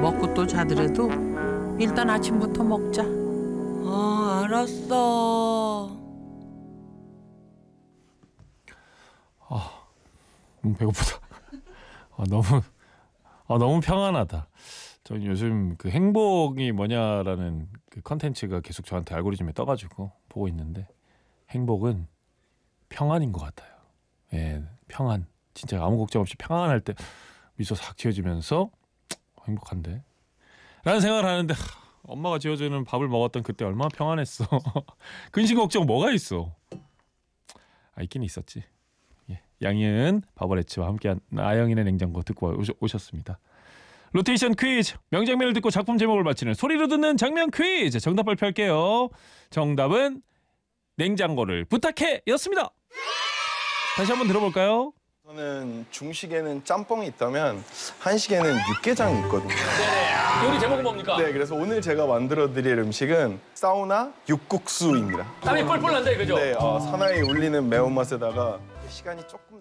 먹고 또 자더라도 일단 아침부터 먹자. 알았어. 배고프다. 너무 평안하다. 전 요즘 그 행복이 뭐냐라는 그 컨텐츠가 계속 저한테 알고리즘에 떠가지고 보고 있는데 행복은 평안인 것 같아요. 예, 평안. 진짜 아무 걱정 없이 평안할 때 미소 싹 지어지면서 행복한데? 라는 생각을 하는데 엄마가 지어주는 밥을 먹었던 그때 얼마나 평안했어. 근심 걱정 뭐가 있어. 있긴 있었지. 예, 양희은 바버레츠와 함께한 아영인의 냉장고 듣고 오셨습니다. 로테이션 퀴즈. 명장면을 듣고 작품 제목을 맞히는 소리로 듣는 장면 퀴즈. 정답 발표할게요. 정답은 냉장고를 부탁해 였습니다. 다시 한번 들어볼까요? 저는 중식에는 짬뽕이 있다면 한식에는 육개장이 있거든요. 요리 제목은 뭡니까? 네, 그래서 오늘 제가 만들어드릴 음식은 사우나 육국수입니다. 땀이 뻘뻘 난다 이거죠? 네, 사나이 울리는 매운맛에다가 시간이 조금